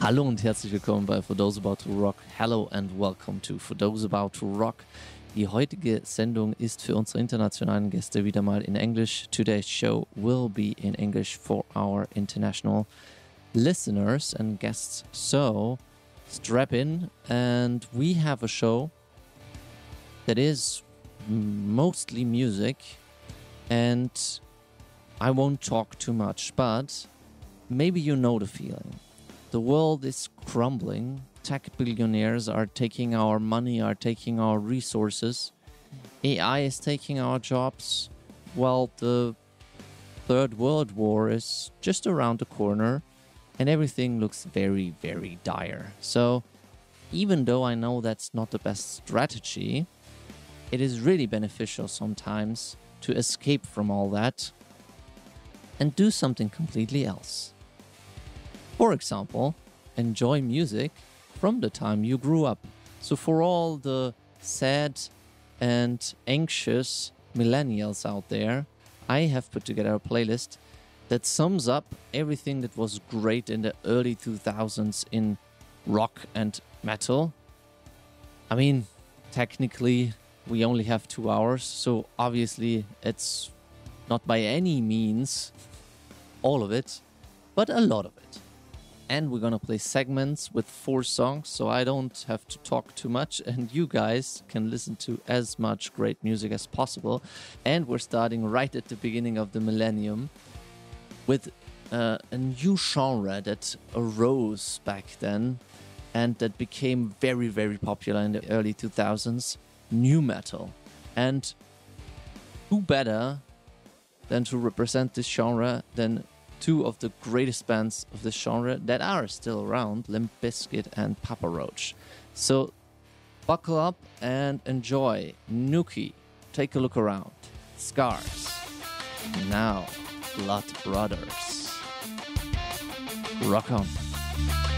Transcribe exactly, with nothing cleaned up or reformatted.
Hallo und herzlich willkommen bei For Those About to Rock. Hello and welcome to For Those About to Rock. Die heutige Sendung ist für unsere internationalen Gäste wieder mal in Englisch. Today's show will be in English for our international listeners and guests. So strap in, and we have a show that is mostly music, and I won't talk too much, but maybe you know the feeling. The world is crumbling. Tech billionaires are taking our money, are taking our resources. A I is taking our jobs. Well, the Third World War is just around the corner, and everything looks very, very dire. So, even though I know that's not the best strategy, it is really beneficial sometimes to escape from all that and do something completely else. For example, enjoy music from the time you grew up. So for all the sad and anxious millennials out there, I have put together a playlist that sums up everything that was great in the early two thousands in rock and metal. I mean, technically, we only have two hours, so obviously it's not by any means all of it, but a lot of it. And we're gonna play segments with four songs, so I don't have to talk too much, and you guys can listen to as much great music as possible. And we're starting right at the beginning of the millennium with uh, a new genre that arose back then and that became very, very popular in the early two thousands, nu metal. And who better than to represent this genre than two of the greatest bands of this genre that are still around, Limp Bizkit and Papa Roach. So buckle up and enjoy Nuki. Take a look around. Scars. Now, Blood Brothers. Rock on.